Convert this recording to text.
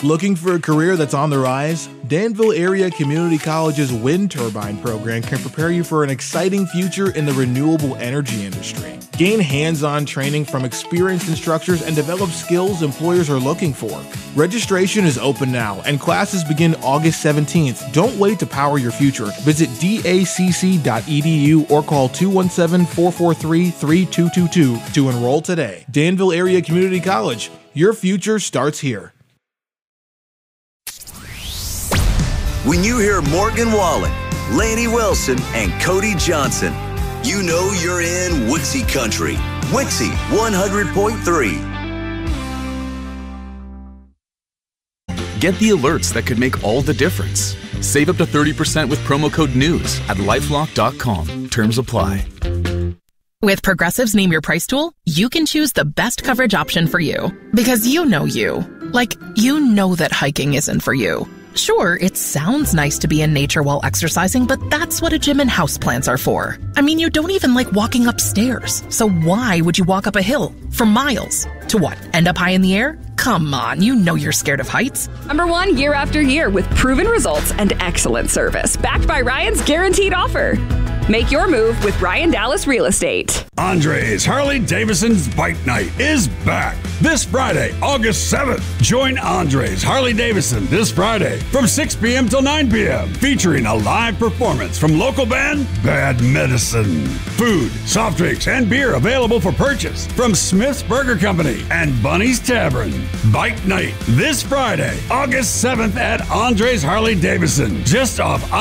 Looking for a career that's on the rise? Danville Area Community College's wind turbine program can prepare you for an exciting future in the renewable energy industry. Gain hands-on training from experienced instructors and develop skills employers are looking for. Registration is open now, and classes begin August 17th. Don't wait to power your future. Visit dacc.edu or call 217-443-3222 to enroll today. Danville Area Community College. Your future starts here. When you hear Morgan Wallen, Laney Wilson, and Cody Johnson, you know you're in Wixie Country. Wixie 100.3. Get the alerts that could make all the difference. Save up to 30% with promo code NEWS at LifeLock.com. Terms apply. With Progressive's Name Your Price tool, you can choose the best coverage option for you. Because you know you. Like, you know that hiking isn't for you. Sure, it sounds nice to be in nature while exercising, but that's what a gym and houseplants are for. I mean, you don't even like walking upstairs. So why would you walk up a hill for miles? To what, end up high in the air? Come on, you know you're scared of heights. Number one year after year with proven results and excellent service. Backed by Ryan's guaranteed offer. Make your move with Ryan Dallas Real Estate. Andres Harley-Davidson's Bike Night is back this Friday, August 7th. Join Andres Harley-Davidson this Friday from 6 p.m. till 9 p.m. featuring a live performance from local band Bad Medicine. Food, soft drinks, and beer available for purchase from Smith's Burger Company and Bunny's Tavern. Bike Night this Friday, August 7th at Andres Harley-Davidson, just off